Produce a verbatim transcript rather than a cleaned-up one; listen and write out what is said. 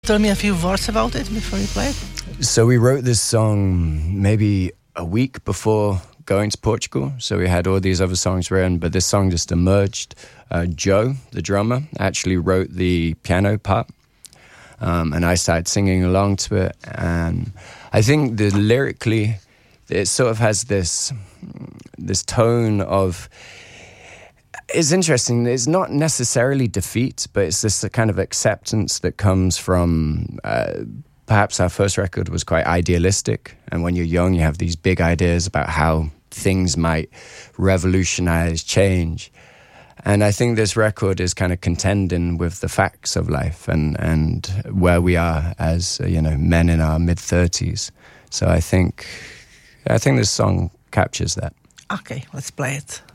Tell me a few words about it before you play it. So we wrote this song maybe a week before going to Portugal. So we had all these other songs written, but this song just emerged. Uh, Joe, the drummer, actually wrote the piano part. Um, and I started singing along to it. And I think the lyrically, it sort of has this, this tone of... It's interesting. It's not necessarily defeat, but it's this kind of acceptance that comes from... Uh, perhaps our first record was quite idealistic. And when you're young, you have these big ideas about how things might revolutionize, change. And I think this record is kind of contending with the facts of life and, and where we are as, you know, men in our mid-thirties. So I think, I think this song captures that. Okay, let's play it.